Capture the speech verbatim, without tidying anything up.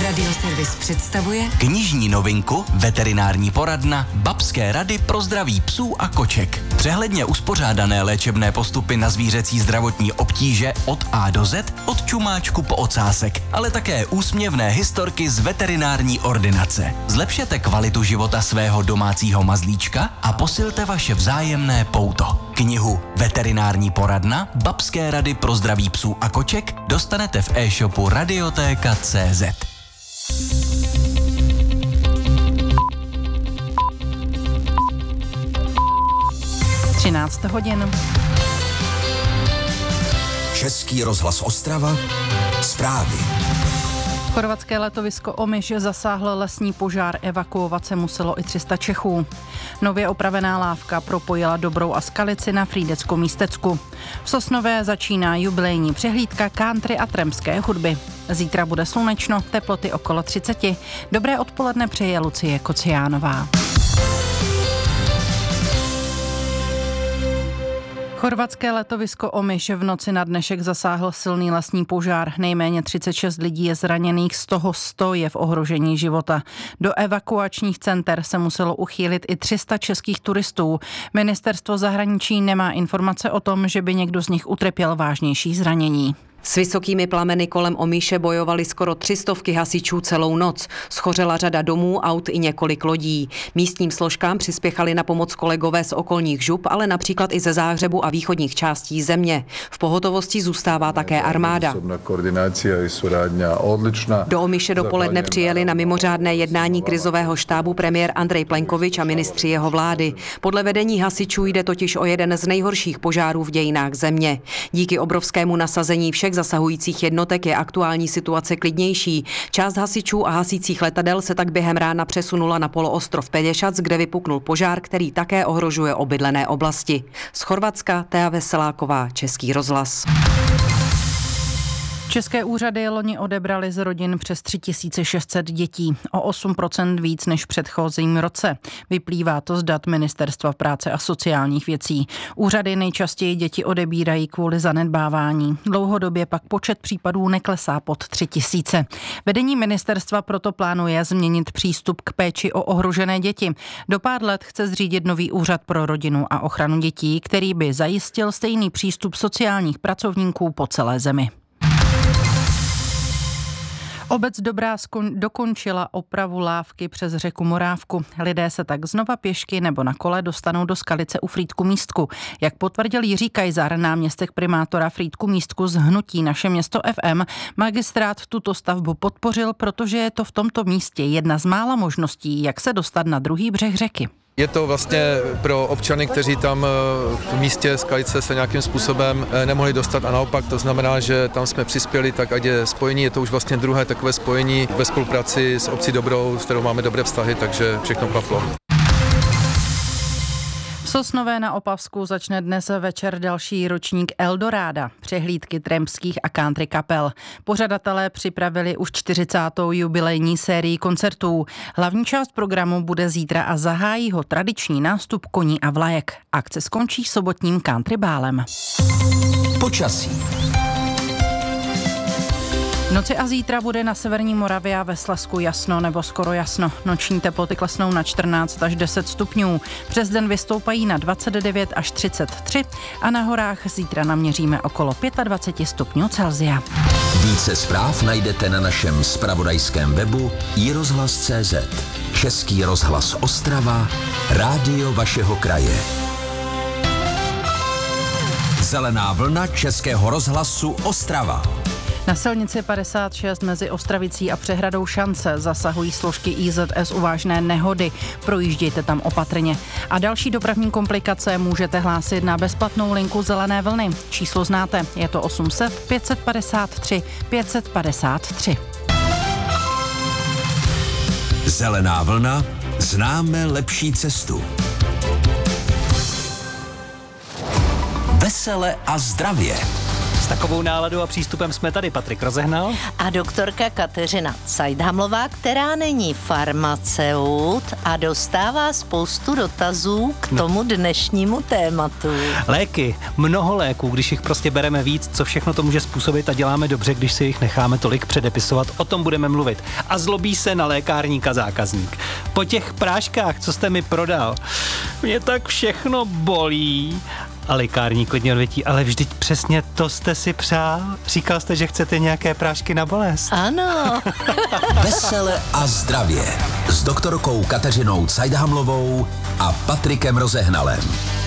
Radioservis představuje knižní novinku Veterinární poradna Babské rady pro zdraví psů a koček. Přehledně uspořádané léčebné postupy na zvířecí zdravotní obtíže od A do Z, od čumáčku po ocásek, ale také úsměvné historky z veterinární ordinace. Zlepšete kvalitu života svého domácího mazlíčka a posilte vaše vzájemné pouto. Knihu Veterinární poradna Babské rady pro zdraví psů a koček dostanete v e-shopu radiotéka tečka cé zet. třináct hodin. Český rozhlas Ostrava. Zprávy. Chorvatské letovisko Omiš zasáhl lesní požár, evakuovat se muselo i tři sta Čechů. Nově opravená lávka propojila Dobrou a Skalici na Frýdeckou Místecku. V Sosnové začíná jubilejní přehlídka country a trampské hudby. Zítra bude slunečno, teploty okolo třicet. Dobré odpoledne přeje Lucie Kociánová. Chorvatské letovisko Omiš v noci na dnešek zasáhl silný lesní požár. Nejméně třicet šest lidí je zraněných, z toho sto je v ohrožení života. Do evakuačních center se muselo uchýlit i tři sta českých turistů. Ministerstvo zahraničí nemá informace o tom, že by někdo z nich utrpěl vážnější zranění. S vysokými plameny kolem Omiše bojovali skoro tři stovky hasičů celou noc. Schořela řada domů, aut i několik lodí. Místním složkám přispěchali na pomoc kolegové z okolních žup, ale například i ze Záhřebu a východních částí země. V pohotovosti zůstává také armáda. Do Omiše dopoledne přijeli na mimořádné jednání krizového štábu premiér Andrej Plenkovič a ministři jeho vlády. Podle vedení hasičů jde totiž o jeden z nejhorších požárů v dějinách země. Díky obrovskému nasazení všech zasahujících jednotek je aktuální situace klidnější. Část hasičů a hasících letadel se tak během rána přesunula na poloostrov Pelješac, kde vypuknul požár, který také ohrožuje obydlené oblasti. Z Chorvatska Tea Veseláková, Český rozhlas. České úřady loni odebrali z rodin přes tři tisíce šest set dětí, o osm procent víc než v předchozím roce. Vyplývá to z dat Ministerstva práce a sociálních věcí. Úřady nejčastěji děti odebírají kvůli zanedbávání. Dlouhodobě pak počet případů neklesá pod tři tisíce. Vedení ministerstva proto plánuje změnit přístup k péči o ohrožené děti. Do pár let chce zřídit nový úřad pro rodinu a ochranu dětí, který by zajistil stejný přístup sociálních pracovníků po celé zemi. Obec Dobrá dokončila opravu lávky přes řeku Morávku. Lidé se tak znova pěšky nebo na kole dostanou do Skalice u Frýdku Místku. Jak potvrdil Jiří Kajzar, náměstek primátora Frýdku Místku z hnutí Naše město F M, magistrát tuto stavbu podpořil, protože je to v tomto místě jedna z mála možností, jak se dostat na druhý břeh řeky. Je to vlastně pro občany, kteří tam v místě Skalice se nějakým způsobem nemohli dostat a naopak to znamená, že tam jsme přispěli, tak ať je spojení, je to už vlastně druhé takové spojení ve spolupráci s obcí Dobrou, s kterou máme dobré vztahy, takže všechno klaplo. V Sosnové na Opavsku začne dnes večer další ročník Eldoráda, přehlídky trampských a country kapel. Pořadatelé připravili už čtyřicátou jubilejní sérii koncertů. Hlavní část programu bude zítra a zahájí ho tradiční nástup koní a vlajek. Akce skončí sobotním country bálem. Počasí. V noci a zítra bude na severní Moravě a ve Slezsku jasno nebo skoro jasno. Noční teploty klesnou na čtrnáct až deset stupňů. Přes den vystoupají na dvacet devět až třicet tři a na horách zítra naměříme okolo dvacet pět stupňů Celsia. Více zpráv najdete na našem zpravodajském webu i rozhlas tečka cé zet. Český rozhlas Ostrava, rádio vašeho kraje. Zelená vlna Českého rozhlasu Ostrava. Na silnici padesát šest mezi Ostravicí a přehradou Šance zasahují složky í zet es u vážné nehody. Projíždějte tam opatrně. A další dopravní komplikace můžete hlásit na bezplatnou linku Zelené vlny. Číslo znáte, je to osm set pět padesát tři pět padesát tři. Zelená vlna, známe lepší cestu. Vesele a zdravě. takovou náladou a přístupem jsme tady Patrik Rozehnal. A doktorka Kateřina Cajdhamlová, která není farmaceut a dostává spoustu dotazů k tomu dnešnímu tématu. Léky, mnoho léků, když jich prostě bereme víc, co všechno to může způsobit a děláme dobře, když si jich necháme tolik předepisovat, o tom budeme mluvit. A zlobí se na lékárníka zákazník. Po těch práškách, co jste mi prodal, mě tak všechno bolí. A lékárník klidně odvětí, ale vždyť přesně to jste si přál. Říkal jste, že chcete nějaké prášky na bolest. Ano. Vesele a zdravě s doktorkou Kateřinou Cajdhamlovou a Patrikem Rozehnalem.